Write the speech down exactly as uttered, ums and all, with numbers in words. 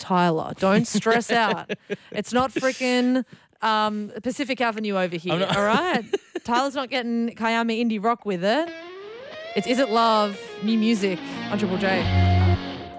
Tyler. Don't stress out. It's not freaking um, Pacific Avenue over here, not- all right? Tyler's not getting Kiami indie rock with it. It's Is It Love, new music on Triple J.